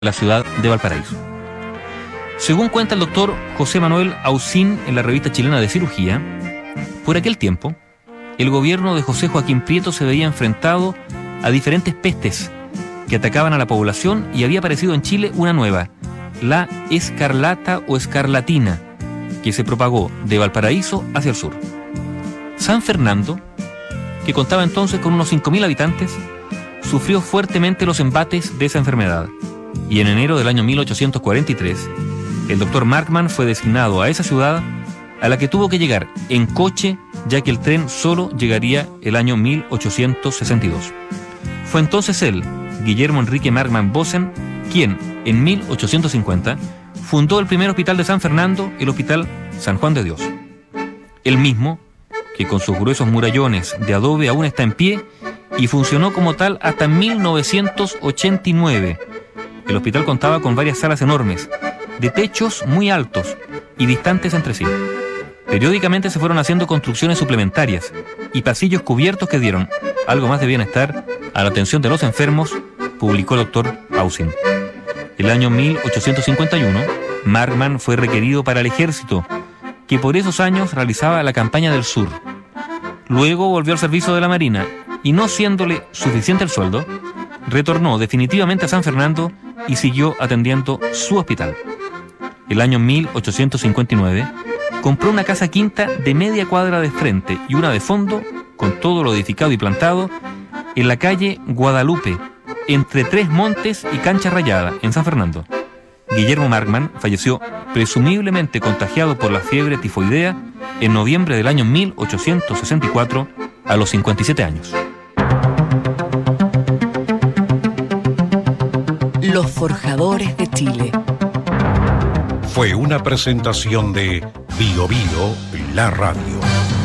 la ciudad de Valparaíso. Según cuenta el doctor José Manuel Aucín en la Revista Chilena de Cirugía, por aquel tiempo, el gobierno de José Joaquín Prieto se veía enfrentado a diferentes pestes que atacaban a la población y había aparecido en Chile una nueva, la escarlata o escarlatina, que se propagó de Valparaíso hacia el sur. San Fernando, que contaba entonces con unos 5.000 habitantes, sufrió fuertemente los embates de esa enfermedad. Y en enero del año 1843, el doctor Markmann fue designado a esa ciudad, a la que tuvo que llegar en coche, ya que el tren solo llegaría el año 1862. Fue entonces él, Guillermo Enrique Markmann Bosen, quien, en 1850, fundó el primer hospital de San Fernando, el Hospital San Juan de Dios. El mismo, que con sus gruesos murallones de adobe aún está en pie y funcionó como tal hasta 1989. El hospital contaba con varias salas enormes, de techos muy altos y distantes entre sí. Periódicamente se fueron haciendo construcciones suplementarias y pasillos cubiertos que dieron algo más de bienestar a la atención de los enfermos, publicó el doctor Aucín. El año 1851, Markmann fue requerido para el ejército, que por esos años realizaba la campaña del sur. Luego volvió al servicio de la Marina y, no siéndole suficiente el sueldo, retornó definitivamente a San Fernando y siguió atendiendo su hospital. El año 1859 compró una casa quinta de media cuadra de frente y una de fondo, con todo lo edificado y plantado, en la calle Guadalupe, entre Tres Montes y Cancha Rayada, en San Fernando. Guillermo Markmann falleció presumiblemente contagiado por la fiebre tifoidea en noviembre del año 1864 a los 57 años. Los Forjadores de Chile. Fue una presentación de Bio Bio, la radio.